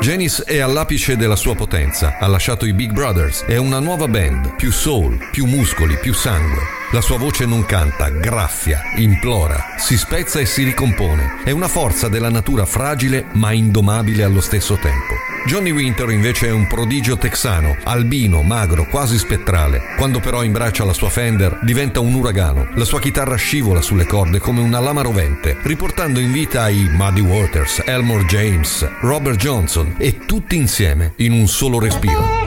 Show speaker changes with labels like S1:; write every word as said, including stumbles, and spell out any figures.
S1: Janis è all'apice della sua potenza, ha lasciato i Big Brothers, è una nuova band, più soul, più muscoli, più sangue. La sua voce non canta, graffia, implora, si spezza e si ricompone. È una forza della natura fragile ma indomabile allo stesso tempo. Johnny Winter invece è un prodigio texano, albino, magro, quasi spettrale. Quando però imbraccia la sua Fender diventa un uragano. La sua chitarra scivola sulle corde come una lama rovente, riportando in vita i Muddy Waters, Elmore James, Robert Johnson e tutti insieme in un solo respiro.